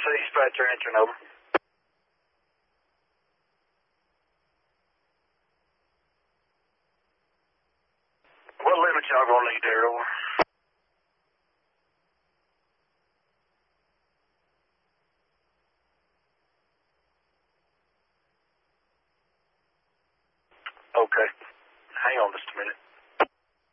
Dispatcher answering over. What limit y'all gonna need there, over? Okay. Hang on just a minute.